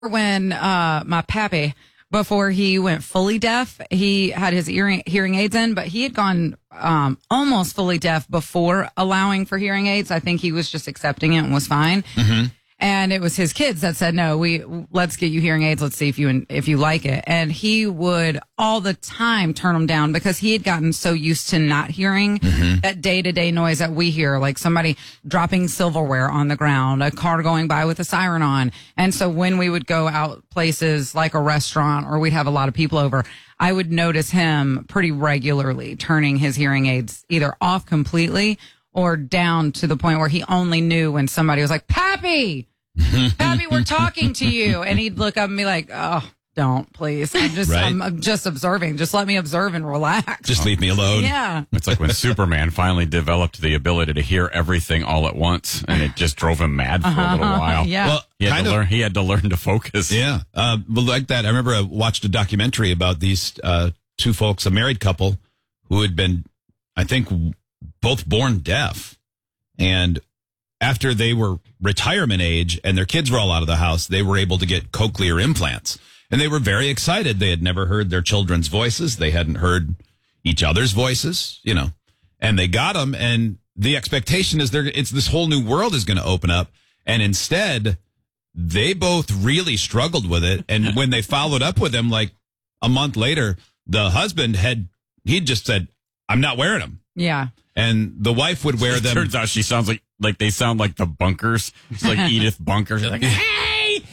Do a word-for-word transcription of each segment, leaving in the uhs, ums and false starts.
when uh, my pappy, before he went fully deaf, he had his hearing hearing aids in, but he had gone um, almost fully deaf before allowing for hearing aids. I think he was just accepting it and was fine. Mm-hmm. And it was his kids that said, no, we, let's get you hearing aids. Let's see if you, if you like it. And he would all the time turn them down because he had gotten so used to not hearing mm-hmm. that day to day noise that we hear, like somebody dropping silverware on the ground, a car going by with a siren on. And so when we would go out places like a restaurant or we'd have a lot of people over, I would notice him pretty regularly turning his hearing aids either off completely or down to the point where he only knew when somebody was like, Pappy! Pappy, we're talking to you. And he'd look up and be like, oh, don't, please. I'm just, right? I'm, I'm just observing. Just let me observe and relax. Just leave me alone. Yeah. It's like when Superman finally developed the ability to hear everything all at once, and it just drove him mad for a little while. Yeah. Well, He had, kind to of, learn, he had to learn to focus. Yeah. Uh, but like that, I remember I watched a documentary about these uh, two folks, a married couple who had been, I think, both born deaf. And after they were retirement age and their kids were all out of the house, they were able to get cochlear implants. And they were very excited. They had never heard their children's voices. They hadn't heard each other's voices, you know, and they got them. And the expectation is they're, it's this whole new world is going to open up. And instead, they both really struggled with it. And when they followed up with him, like a month later, the husband had, he just said, I'm not wearing them. Yeah. And the wife would wear It them. turns out she sounds like, like they sound like the Bunkers. It's like Edith Bunker. She's like, hey,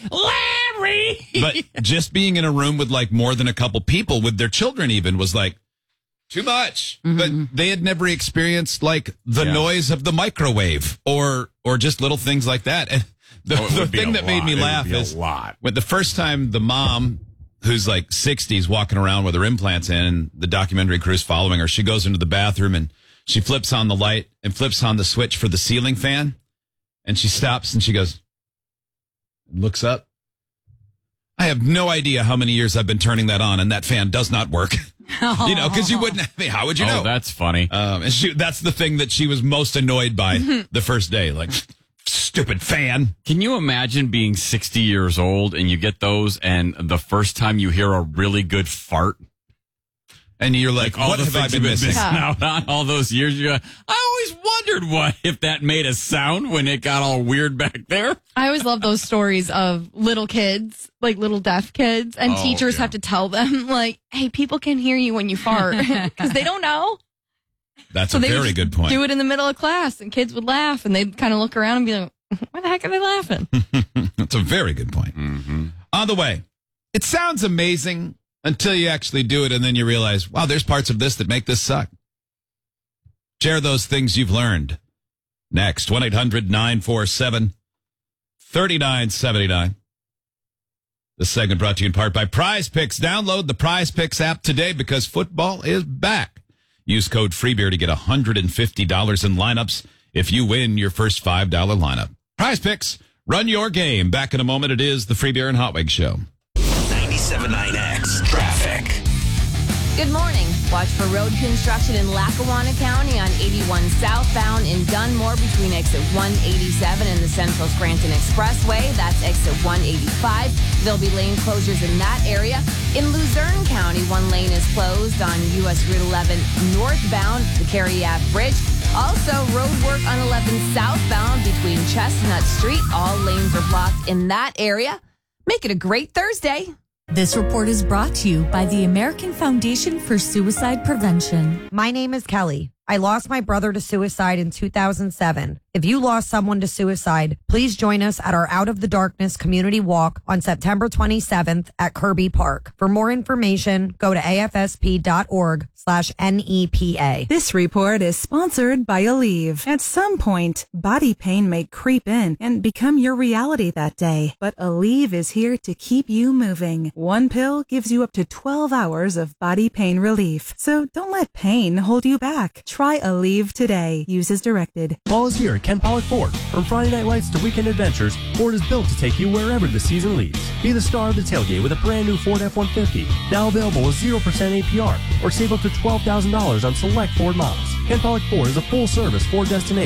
Larry. But just being in a room with like more than a couple people with their children even was like too much. Mm-hmm. But they had never experienced like the Yeah. noise of the microwave or or just little things like that. And the, Oh, it the would be thing a that made lot. me It would laugh be a is lot. when the first time the mom, who's like sixties, walking around with her implants in, and the documentary crew's following her, she goes into the bathroom and she flips on the light and flips on the switch for the ceiling fan. And she stops and she goes, looks up. I have no idea how many years I've been turning that on, and that fan does not work. You know, because you wouldn't. I mean, how would you know? Oh, that's funny. Um, and she, that's the thing that she was most annoyed by the first day. Like, stupid fan. Can you imagine being sixty years old and you get those, and the first time you hear a really good fart? And you're like, All what the have I things been you've missing? missing out on all those years. You're like, I always wondered what if that made a sound when it got all weird back there. I always love those stories of little kids, like little deaf kids, and Oh, teachers yeah. have to tell them, like, hey, people can hear you when you fart because they don't know. That's So a they would very just good point. do it in the middle of class, and kids would laugh, and they'd kind of look around and be like, why the heck are they laughing? That's a very good point. Mm-hmm. On the way, it sounds amazing until you actually do it, and then you realize, wow, there's parts of this that make this suck. Share those things you've learned. Next, one eight hundred nine four seven three nine seven nine. This segment brought to you in part by Prize Picks. Download the Prize Picks app today because football is back. Use code FREEBEER to get one hundred fifty dollars in lineups if you win your first five dollar lineup. Prize Picks, run your game. Back in a moment, it is the Free Beer and Hot Wings Show. ninety-seven point nine X Traffic. Good morning. Watch for road construction in Lackawanna County on eighty-one southbound in Dunmore between exit one eighty-seven and the Central Scranton Expressway. That's exit one eighty-five. There'll be lane closures in that area. In Luzerne County, one lane is closed on U S Route eleven northbound, the Cary Ave Bridge. Also, road work on eleven southbound between Chestnut Street. All lanes are blocked in that area. Make it a great Thursday. This report is brought to you by the American Foundation for Suicide Prevention. My name is Kelly. I lost my brother to suicide in two thousand seven. If you lost someone to suicide, please join us at our Out of the Darkness community walk on September twenty-seventh at Kirby Park. For more information, go to afsp.org slash NEPA. This report is sponsored by Aleve. At some point, body pain may creep in and become your reality that day. But Aleve is here to keep you moving. One pill gives you up to twelve hours of body pain relief. So don't let pain hold you back. Try Aleve today. Use as directed. Fall is here at Ken Pollock Ford. From Friday night lights to weekend adventures, Ford is built to take you wherever the season leads. Be the star of the tailgate with a brand new Ford F one fifty. Now available with zero percent A P R or save up to twelve thousand dollars on select Ford models. Ken Pollock Ford is a full-service Ford destination.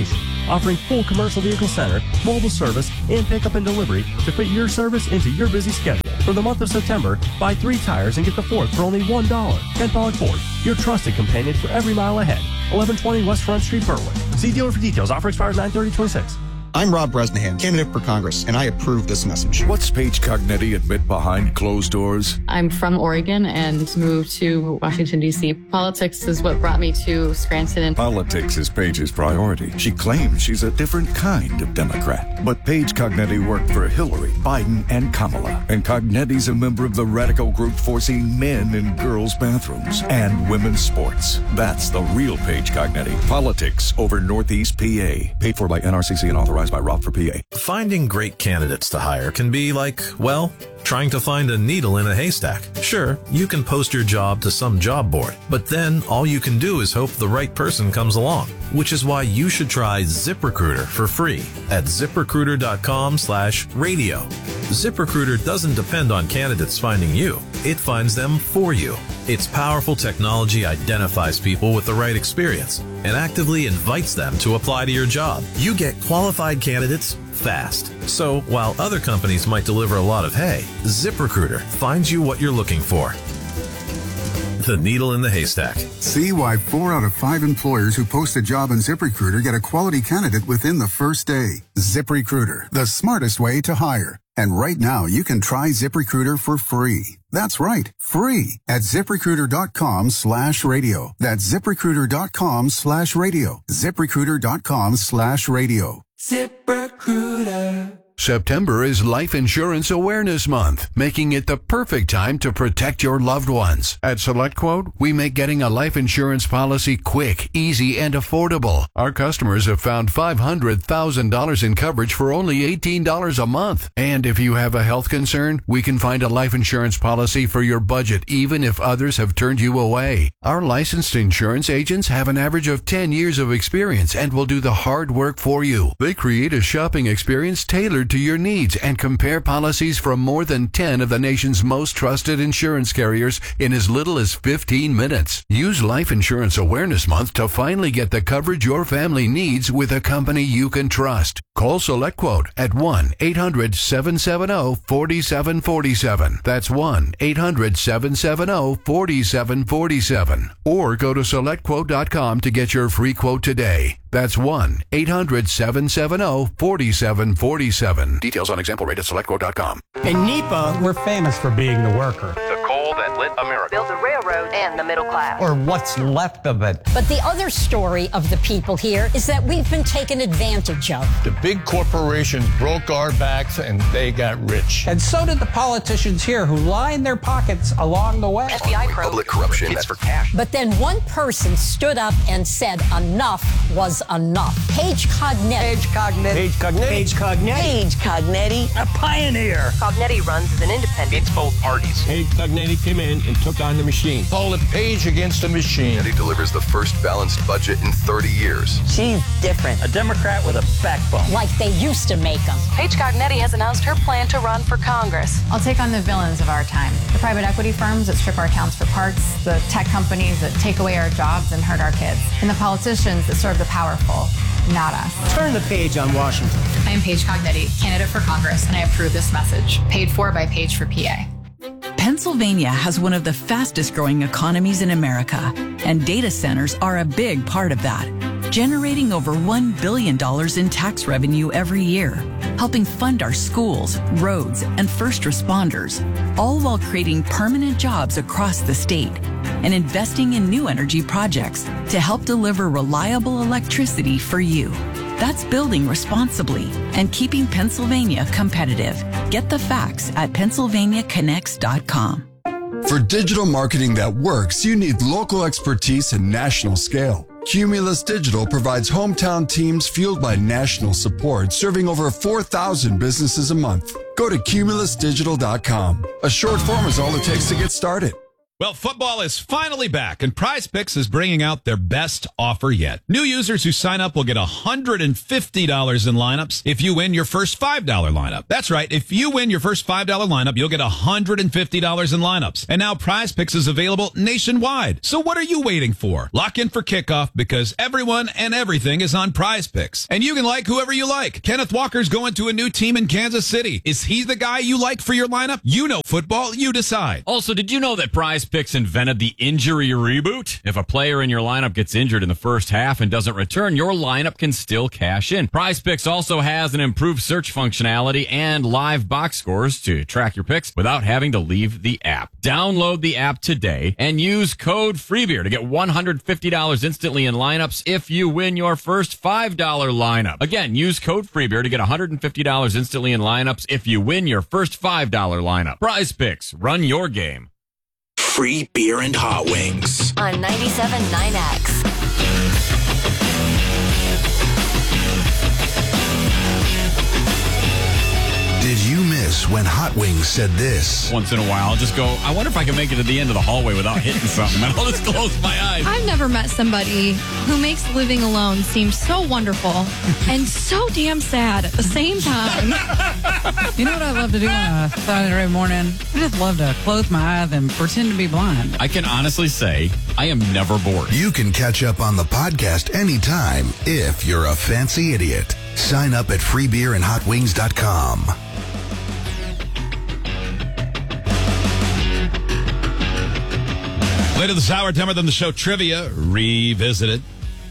offering full commercial vehicle center, mobile service, and pickup and delivery to fit your service into your busy schedule. For the month of September, buy three tires and get the fourth for only one dollar. Kent Pollock Ford, your trusted companion for every mile ahead. eleven twenty West Front Street, Berwyn. See dealer for details. Offer expires nine thirty twenty-six. I'm Rob Bresnahan, candidate for Congress, and I approve this message. What's Paige Cognetti admit behind closed doors? I'm from Oregon and moved to Washington, D C. Politics is what brought me to Scranton. Politics is Paige's priority. She claims she's a different kind of Democrat. But Paige Cognetti worked for Hillary, Biden, and Kamala. And Cognetti's a member of the radical group forcing men in girls' bathrooms and women's sports. That's the real Paige Cognetti. Politics over Northeast P A. Paid for by N R C C and authorized by Rob for P A. Finding great candidates to hire can be like, well, trying to find a needle in a haystack. Sure, you can post your job to some job board, but then all you can do is hope the right person comes along, which is why you should try ZipRecruiter for free at ZipRecruiter.com slash radio. ZipRecruiter doesn't depend on candidates finding you. It finds them for you. Its powerful technology identifies people with the right experience and actively invites them to apply to your job. You get qualified candidates fast. So while other companies might deliver a lot of hay, ZipRecruiter finds you what you're looking for. The needle in the haystack. See why four out of five employers who post a job on ZipRecruiter get a quality candidate within the first day. ZipRecruiter, the smartest way to hire. And right now, you can try ZipRecruiter for free. That's right, free at ZipRecruiter.com slash radio. That's ZipRecruiter.com slash radio. ZipRecruiter.com slash radio. ZipRecruiter. September is Life Insurance Awareness Month, making it the perfect time to protect your loved ones. At SelectQuote, we make getting a life insurance policy quick, easy, and affordable. Our customers have found five hundred thousand dollars in coverage for only eighteen dollars a month. And if you have a health concern, we can find a life insurance policy for your budget, even if others have turned you away. Our licensed insurance agents have an average of ten years of experience and will do the hard work for you. They create a shopping experience tailored to your needs and compare policies from more than ten of the nation's most trusted insurance carriers in as little as fifteen minutes. Use Life Insurance Awareness Month to finally get the coverage your family needs with a company you can trust. Call SelectQuote at one eight hundred seven seven zero four seven four seven. That's one eight hundred seven seven zero four seven four seven. Or go to SelectQuote dot com to get your free quote today. That's one eight hundred seven seven zero four seven four seven. Details on example rate at SelectQuote dot com. In NEPA, we're famous for being the worker. The coal that lit America. Built the railroad and the middle class. Or what's left of it. But the other story of the people here is that we've been taken advantage of. The big corporations broke our backs and they got rich. And so did the politicians here who lined their pockets along the way. F B I probe. Public corruption. It's for cash. But then one person stood up and said enough was enough. Paige Cognetti. Paige Cognetti. Paige Cognetti. Paige Cognetti. Paige Cognetti. A pioneer. Cognetti runs as an independent. It's both parties. Paige Cognetti came in and took on the machine. Call it Paige against the machine. And he delivers the first balanced budget in thirty years. She's different. A Democrat with a backbone. Like they used to make them. Paige Cognetti has announced her plan to run for Congress. I'll take on the villains of our time. The private equity firms that strip our towns for parts, the tech companies that take away our jobs and hurt our kids, and the politicians that serve the powerful, not us. Turn the page on Washington. I am Paige Cognetti, candidate for Congress, and I approve this message. Paid for by Paige for P A. Pennsylvania has one of the fastest growing economies in America, and data centers are a big part of that, generating over one billion dollars in tax revenue every year, helping fund our schools, roads, and first responders, all while creating permanent jobs across the state and investing in new energy projects to help deliver reliable electricity for you. That's building responsibly and keeping Pennsylvania competitive. Get the facts at Pennsylvania Connects dot com. For digital marketing that works, you need local expertise and national scale. Cumulus Digital provides hometown teams fueled by national support, serving over four thousand businesses a month. Go to Cumulus Digital dot com. A short form is all it takes to get started. Well, football is finally back, and Prize Picks is bringing out their best offer yet. New users who sign up will get one hundred fifty dollars in lineups if you win your first five dollar lineup. That's right. If you win your first five dollar lineup, you'll get one hundred fifty dollars in lineups. And now Prize Picks is available nationwide. So what are you waiting for? Lock in for kickoff because everyone and everything is on Prize Picks. And you can like whoever you like. Kenneth Walker's going to a new team in Kansas City. Is he the guy you like for your lineup? You know football. You decide. Also, did you know that Prize Picks invented the injury reboot? If a player in your lineup gets injured in the first half and doesn't return, your lineup can still cash in. Prize Picks also has an improved search functionality and live box scores to track your picks without having to leave the app. Download the app today and use code FREEBEER to get one hundred fifty dollars instantly in lineups if you win your first five dollar lineup. Again, use code FREEBEER to get one hundred fifty dollars instantly in lineups if you win your first five dollar lineup. Prize Picks. Run your game. Free beer and hot wings. On ninety-seven point nine X. Did you miss when Hot Wings said this? Once in a while, I'll just go, I wonder if I can make it to the end of the hallway without hitting something. And I'll just close my eyes. I've never met somebody who makes living alone seem so wonderful and so damn sad at the same time. You know what I love to do on a Saturday morning? I just love to close my eyes and pretend to be blind. I can honestly say I am never bored. You can catch up on the podcast anytime if you're a fancy idiot. Sign up at free beer and hot wings dot com. Later this hour, Dumber Than the Show Trivia Revisited.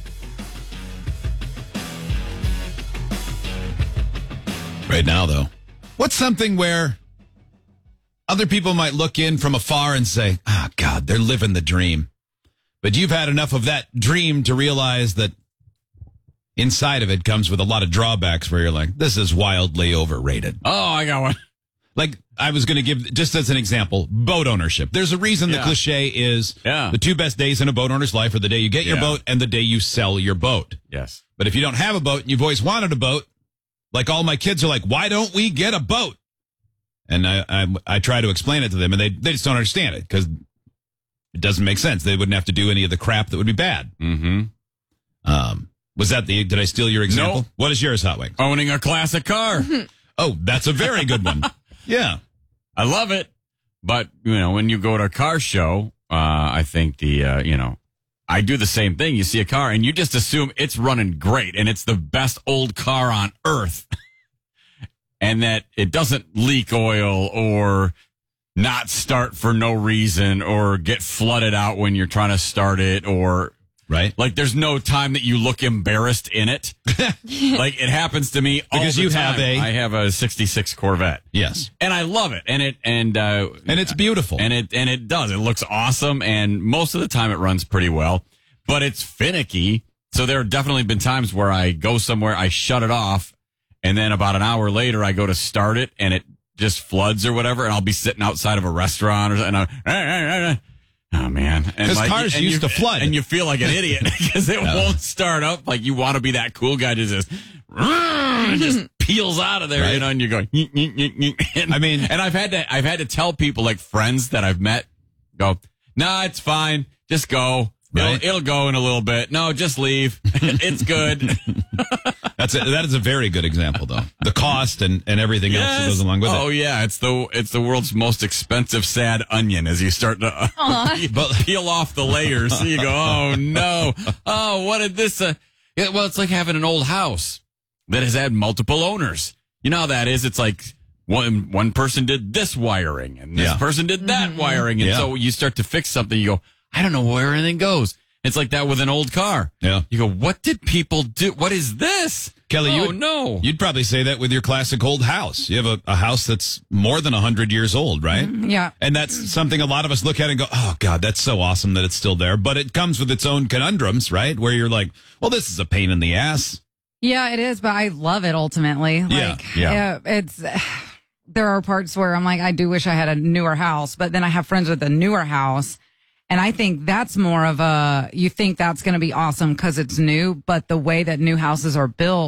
Right now, though, what's something where other people might look in from afar and say, oh, God, they're living the dream. But you've had enough of that dream to realize that inside of it comes with a lot of drawbacks where you're like, this is wildly overrated. Oh, I got one. Like, I was going to give, just as an example, boat ownership. There's a reason yeah. the cliche is yeah. the two best days in a boat owner's life are the day you get your yeah. boat and the day you sell your boat. Yes. But if you don't have a boat and you've always wanted a boat, like all my kids are like, why don't we get a boat? And I I, I try to explain it to them, and they, they just don't understand it because it doesn't make sense. They wouldn't have to do any of the crap that would be bad. Mm-hmm. Um, was that the, did I steal your example? No. What is yours, Hot Wing? Owning a classic car. Oh, that's a very good one. Yeah. I love it. But, you know, when you go to a car show, uh, I think the, uh, you know, I do the same thing. You see a car and you just assume it's running great and it's the best old car on earth and that it doesn't leak oil or not start for no reason or get flooded out when you're trying to start it or... Right. Like, there's no time that you look embarrassed in it. Like, it happens to me all because the you time. have a I have a sixty-six Corvette. Yes. And I love it. And it, and, uh, and it's beautiful. And it, and it does. It looks awesome. And most of the time it runs pretty well, but it's finicky. So there have definitely been times where I go somewhere, I shut it off, and then about an hour later I go to start it and it just floods or whatever. And I'll be sitting outside of a restaurant or something. And I, oh, man. Because like, cars and used you, to flood. And you feel like an idiot because it no. won't start up. Like, you want to be that cool guy to just, just peels out of there, right. You know, and you're going, and, I mean, and I've had to, I've had to tell people, like friends that I've met, go, nah, it's fine. Just go. Right. It'll, it'll go in a little bit. No, just leave. It's good. That's a, that is a very good example, though. The cost and, and everything yes. else that goes along with oh, it. Oh yeah, it's the it's the world's most expensive sad onion. As you start to uh, peel off the layers, so you go, oh no, oh what did this? Uh, yeah, well, it's like having an old house that has had multiple owners. You know how that is. It's like one one person did this wiring and this yeah. person did that mm-hmm. wiring, and yeah. so you start to fix something. You go, I don't know where anything goes. It's like that with an old car. Yeah. You go, what did people do? What is this? Kelly, oh, you would, no. You'd probably say that with your classic old house. You have a, a house that's more than one hundred years old, right? Yeah. And that's something a lot of us look at and go, oh, God, that's so awesome that it's still there. But it comes with its own conundrums, right? Where you're like, well, this is a pain in the ass. Yeah, it is, but I love it ultimately. Like, yeah. yeah. It's... There are parts where I'm like, I do wish I had a newer house, but then I have friends with a newer house. And I think that's more of a, you think that's going to be awesome because it's new, but the way that new houses are built,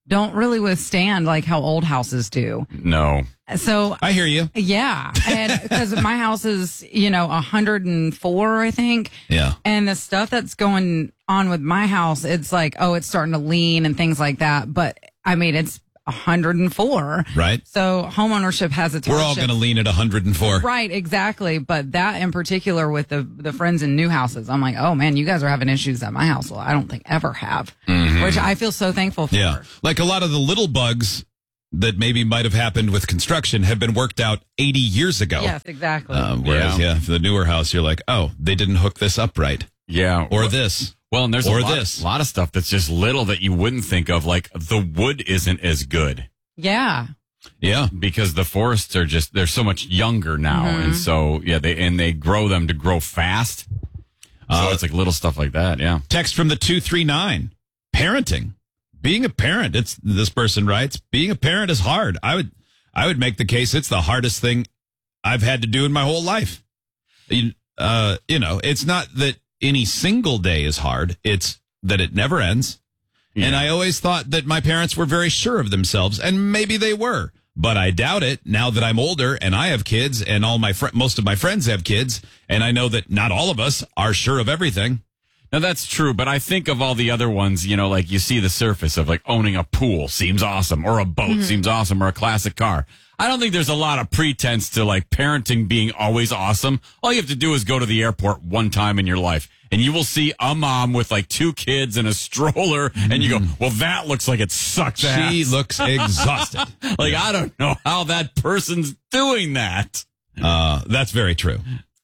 don't really withstand like how old houses do. No. So I hear you. Yeah. And because my house is, you know, one hundred four, I think. Yeah. And the stuff that's going on with my house, it's like, oh, it's starting to lean and things like that. But I mean, it's one hundred four. Right. So homeownership has its We're all hardships. going to lean at one hundred four. Right, exactly. But that in particular with the the friends in new houses, I'm like, oh man, you guys are having issues at my house. Well, I don't think ever have, Mhm. which I feel so thankful for. Yeah. Like a lot of the little bugs that maybe might have happened with construction have been worked out eighty years ago. Yes, exactly. Um, whereas, yeah. for the newer house, you're like, oh, they didn't hook this up right. Yeah. Or well, this. Well, and there's or a lot, this. lot of stuff that's just little that you wouldn't think of, like the wood isn't as good. Yeah. Yeah. Because the forests are just, they're so much younger now. Mhm. And so, yeah, they, and they grow them to grow fast. So Uh, it's like little stuff like that. Yeah. Text from the two three nine. Parenting. Being a parent, it's this person writes, being a parent is hard. I would I would make the case it's the hardest thing I've had to do in my whole life. You, uh, you know, it's not that any single day is hard. It's that it never ends. Yeah. And I always thought that my parents were very sure of themselves, and maybe they were. But I doubt it now that I'm older and I have kids and all my fr- most of my friends have kids, and I know that not all of us are sure of everything. Now that's true, but I think of all the other ones, you know, like you see the surface of like owning a pool seems awesome, or a boat Mm-hmm. seems awesome, or a classic car. I don't think there's a lot of pretense to like parenting being always awesome. All you have to do is go to the airport one time in your life and you will see a mom with like two kids and a stroller and you go, well, that looks like it sucks She ass. looks exhausted. Like, I don't know how that person's doing that. Uh, that's very true.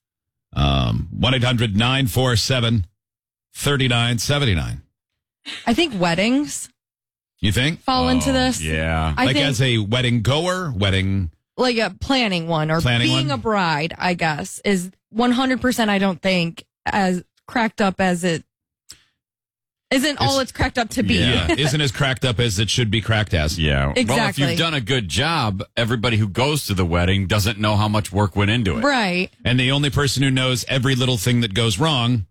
Um, one eight hundred nine four seven three nine seven nine. I think weddings You think? fall into this. Yeah. I like think as a wedding goer, wedding. like a planning one or Planning being one? a bride, I guess, is one hundred percent, I don't think, as cracked up as it isn't all it's cracked up to be. Yeah, isn't as cracked up as it should be cracked as. Yeah. Well, if Exactly. you've done a good job, everybody who goes to the wedding doesn't know how much work went into it. Right. And the only person who knows every little thing that goes wrong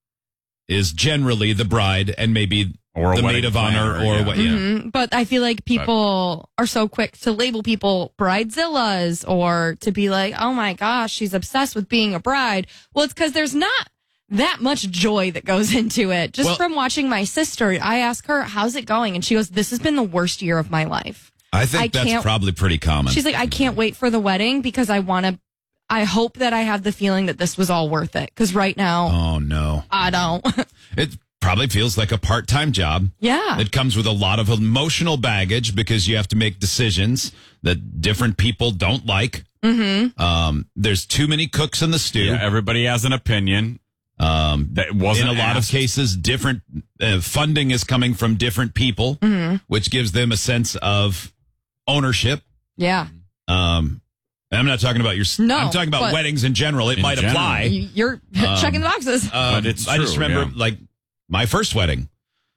is generally the bride and maybe Or a the wedding maid of honor planner, or yeah. what. Yeah. Mhm. But I feel like people are so quick to label people bridezillas or to be like, oh my gosh, she's obsessed with being a bride. Well, it's because there's not that much joy that goes into it. Just Well- from watching my sister, I ask her, how's it going? And she goes, this has been the worst year of my life. I think I that's can't- probably pretty common. She's like, I can't wait for the wedding because I want to, I hope that I have the feeling that this was all worth it. Because right now, oh, no. I don't. It probably feels like a part-time job. Yeah. It comes with a lot of emotional baggage because you have to make decisions that different people don't like. Mm-hmm. Um, there's too many cooks in the stew. Yeah, everybody has an opinion. Um, that wasn't in a lot asked. of cases, different uh, funding is coming from different people, Mhm. which gives them a sense of ownership. Yeah. Um, and I'm not talking about your. No, I'm talking about but- weddings in general. It In might general. apply. You- You're Um, checking the boxes. Um, But it's I just true, remember, yeah. like my first wedding.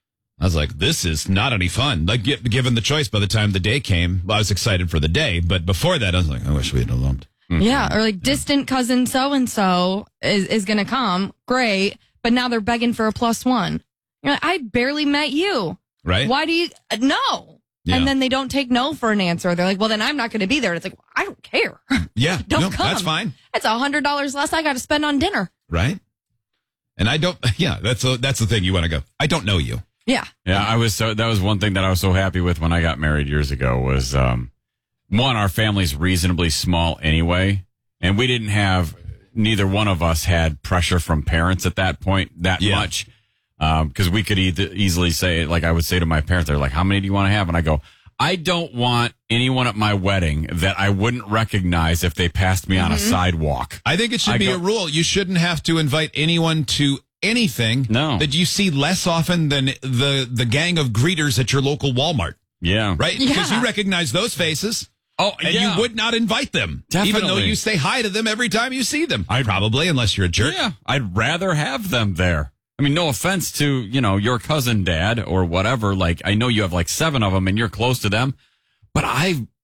I was like, "This is not any fun." Like, gi- given the choice, by the time the day came, well, I was excited for the day. But before that, I was like, "I wish we had eloped." Yeah, or like distant cousin so and so is is going to come. Great, but now they're begging for a plus one. You're like, I barely met you. Right? Why do you uh, no? Yeah. And then they don't take no for an answer. They're like, well, then I'm not going to be there. It's like, I don't care. Yeah, Don't no, come. that's fine, It's a hundred dollars less I got to spend on dinner. right? And I don't. Yeah, that's a, that's the thing. You want to go. I don't know you. Yeah. Yeah, I was so that was one thing that I was so happy with when I got married years ago was um one, our family's reasonably small anyway, and we didn't have neither one of us had pressure from parents at that point that Yeah. much. Um, because we could either easily say, like I would say to my parents, they're like, how many do you want to have? And I go, I don't want anyone at my wedding that I wouldn't recognize if they passed me on a sidewalk. I think it should I be go- a rule. You shouldn't have to invite anyone to anything No. that you see less often than the the gang of greeters at your local Walmart, Yeah. right? Because Yeah. you recognize those faces. Oh, And yeah. you would not invite them, even though Definitely. you say hi to them every time you see them. I probably, unless you're a jerk. Yeah, I'd rather have them there. I mean, no offense to, you know, your cousin, dad, or whatever. Like, I know you have like seven of them and you're close to them, but I,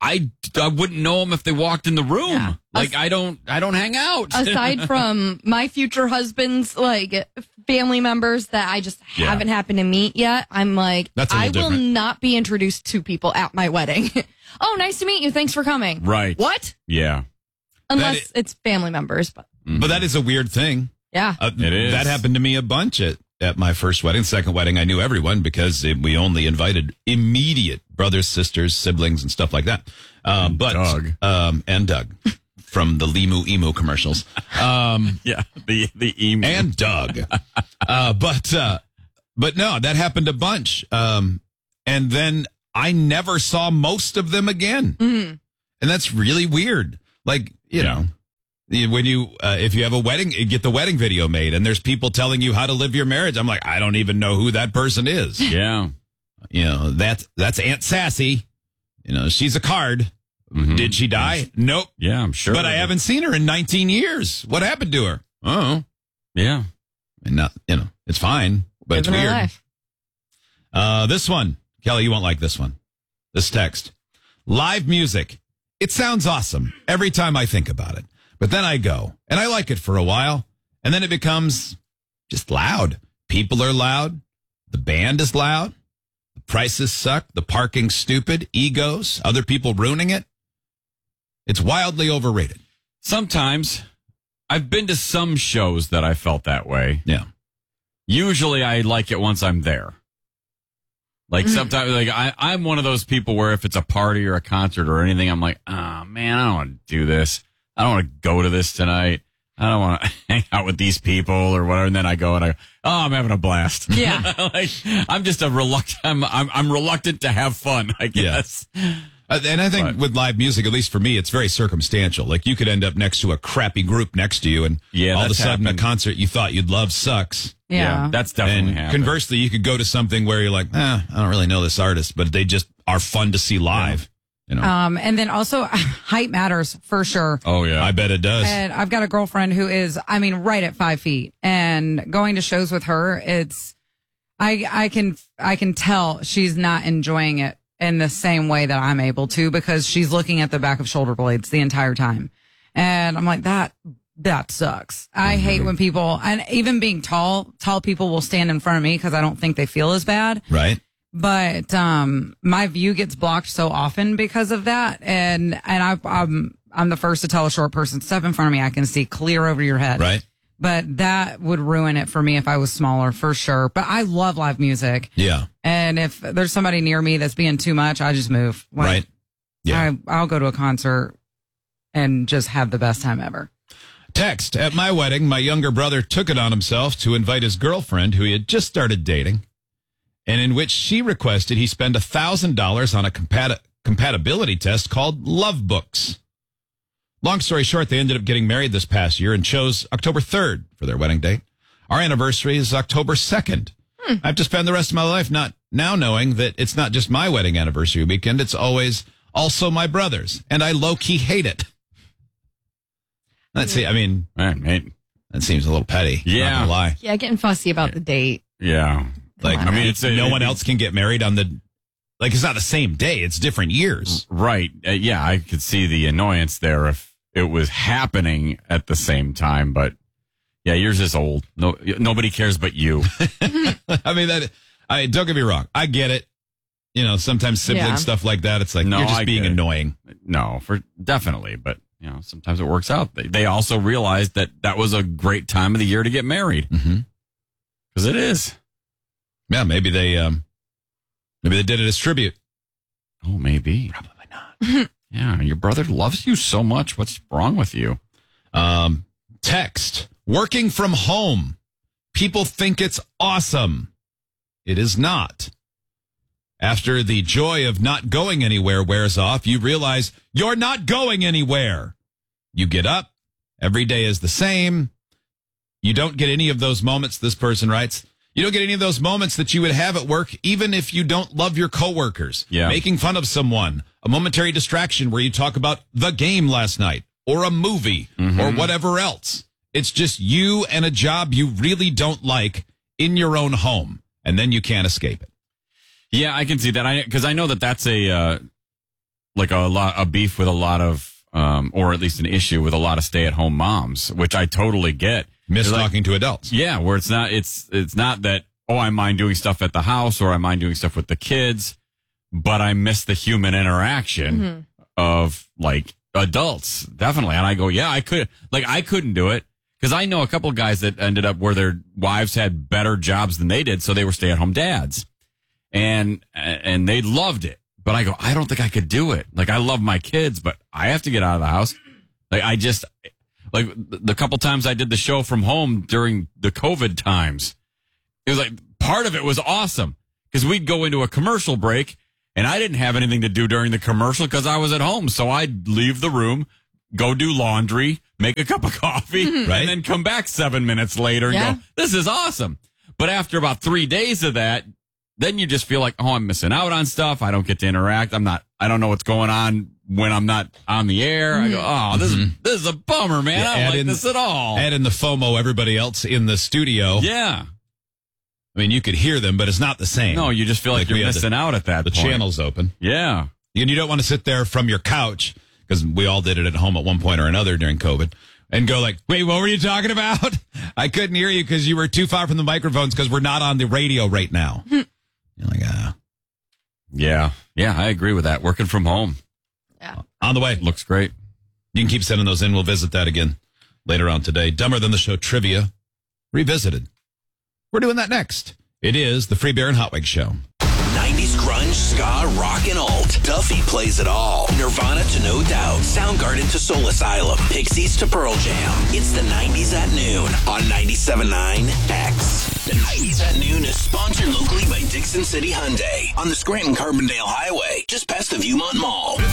I, I wouldn't know them if they walked in the room. Yeah. Like, As- I don't I don't hang out. Aside from my future husband's, like, family members that I just yeah. haven't happened to meet yet, I'm like, I will different. not be introduced to people at my wedding. Oh, nice to meet you. Thanks for coming. Right. What? Yeah. Unless is, it's family members. But mm-hmm. but that is a weird thing. Yeah. Uh, it is. That happened to me a bunch at, at my first wedding. Second wedding, I knew everyone because it, we only invited immediate brothers, sisters, siblings, and stuff like that. Um, and but Doug. Um, and Doug from the Limu Emu commercials. Um, yeah, the the emu and Doug. uh, but uh, but no, that happened a bunch. Um, and then I never saw most of them again, mm-hmm. and that's really weird. Like you yeah. know, when you uh, if you have a wedding, you get the wedding video made, and there's people telling you how to live your marriage. I'm like, I don't even know who that person is. Yeah, you know that's that's Aunt Sassy. You know, she's a card. Mm-hmm. Did she die? Nope. Yeah, I'm sure. But I haven't seen her in nineteen years. What happened to her? Oh, yeah. And not, you know, it's fine, but Living it's weird. Life. Uh, this one, Kelly, you won't like this one. This text. Live music. It sounds awesome every time I think about it. But then I go, and I like it for a while, and then it becomes just loud. People are loud. The band is loud. The prices suck. The parking's stupid. Egos. Other people ruining it. It's wildly overrated. Sometimes. I've been to some shows that I felt that way. Yeah. Usually I like it once I'm there. Like mm-hmm. sometimes, like I, I'm one of those people where if it's a party or a concert or anything, I'm like, oh man, I don't want to do this. I don't want to go to this tonight. I don't want to hang out with these people or whatever. And then I go and I, oh, I'm having a blast. Yeah. Like, I'm just a reluctant, I'm, I'm, I'm reluctant to have fun, I guess. Yeah. Uh, and I think but, with live music, at least for me, it's very circumstantial. Like you could end up next to a crappy group next to you, and yeah, all of a sudden happened. a concert you thought you'd love sucks. Yeah, yeah that's definitely and happened. Conversely, you could go to something where you're like, eh, I don't really know this artist, but they just are fun to see live. You know? Um, and then also height matters for sure. Oh yeah, I bet it does. And I've got a girlfriend who is, I mean, right at five feet, and going to shows with her, it's, I, I can, I can tell she's not enjoying it in the same way that I'm able to, because she's looking at the back of shoulder blades the entire time. And I'm like, that, that sucks. I mm-hmm. hate when people, and even being tall, tall people will stand in front of me because I don't think they feel as bad. Right. But, um, my view gets blocked so often because of that. And, and I, I'm, I'm the first to tell a short person, step in front of me. I can see clear over your head. Right. But that would ruin it for me if I was smaller, for sure. But I love live music. Yeah. And if there's somebody near me that's being too much, I just move. Like, right. Yeah. I, I'll go to a concert and just have the best time ever. Text. At my wedding, my younger brother took it on himself to invite his girlfriend, who he had just started dating, and in which she requested he spend one thousand dollars on a compati- compatibility test called Love Books. Long story short, they ended up getting married this past year and chose October third for their wedding date. Our anniversary is October second. Hmm. I have to spend the rest of my life not now knowing that it's not just my wedding anniversary weekend. It's always also my brother's. And I low-key hate it. Let's see. I mean, right, that seems a little petty. Yeah. Not gonna lie. Yeah, getting fussy about the date. Yeah. Like, on, I mean, right? it's a, no one else can get married on the, like, it's not the same day. It's different years. Right. Uh, yeah, I could see the annoyance there if it was happening at the same time, but yeah, yours is old. No, nobody cares but you. I mean, that, I don't get me wrong. I get it. You know, sometimes sibling Yeah. stuff like that, it's like, No, you're just I being get it. annoying. No, for definitely, but you know, sometimes it works out. They, they also realized that that was a great time of the year to get married. Mm-hmm. Because it is. Yeah, maybe they, um, maybe they did it as tribute. Oh, maybe. Probably not. Yeah, your brother loves you so much. What's wrong with you? Um, text. Working from home. People think it's awesome. It is not. After the joy of not going anywhere wears off, you realize you're not going anywhere. You get up. Every day is the same. You don't get any of those moments, this person writes. You don't get any of those moments that you would have at work, even if you don't love your coworkers. Yeah. Making fun of someone, a momentary distraction where you talk about the game last night or a movie Mm-hmm. or whatever else. It's just you and a job you really don't like in your own home, and then you can't escape it. Yeah, I can see that. I because I know that that's a uh, like a lot a beef with a lot of, um, or at least an issue with a lot of stay-at-home moms, which I totally get. Miss Like- talking to adults. Yeah, where it's not it's it's not that, oh, I mind doing stuff at the house or I mind doing stuff with the kids, but I miss the human interaction Mm-hmm. of like adults, definitely. And I go, yeah, I could, like, I couldn't do it because I know a couple of guys that ended up where their wives had better jobs than they did, so they were stay-at-home dads, and and they loved it. But I go, I don't think I could do it. Like, I love my kids, but I have to get out of the house. Like, I just, like, the couple times I did the show from home during the COVID times, it was like, part of it was awesome because we'd go into a commercial break and I didn't have anything to do during the commercial because I was at home. So I'd leave the room, go do laundry, make a cup of coffee, Right. and then come back seven minutes later and Yeah. go, this is awesome. But after about three days of that, then you just feel like, oh, I'm missing out on stuff. I don't get to interact. I'm not, I don't know what's going on when I'm not on the air. I go, oh, this is, this is a bummer, man. Yeah, I don't add like in- this at all. Add in the FOMO, everybody else in the studio. Yeah. I mean, you could hear them, but it's not the same. No, you just feel like, Like you're we had missing the- out at that The point. channel's open. Yeah. And you don't want to sit there from your couch, because we all did it at home at one point or another during COVID, and go like, wait, what were you talking about? I couldn't hear you because you were too far from the microphones because we're not on the radio right now. You're like, ah. Yeah. Yeah, I agree with that. Working from home. Yeah. On the way. Looks great. You can keep sending those in. We'll visit that again later on today. Dumber Than the Show trivia revisited. We're doing that next. It is the Free Beer and Hot Wings Show. nineties grunge, ska, rock, and alt. Duffy plays it all. Nirvana to No Doubt. Soundgarden to Soul Asylum. Pixies to Pearl Jam. It's the nineties at noon on ninety-seven point nine X. The nineties at noon is sponsored locally by Dixon City Hyundai on the Scranton-Carbondale Highway, just past the Viewmont Mall.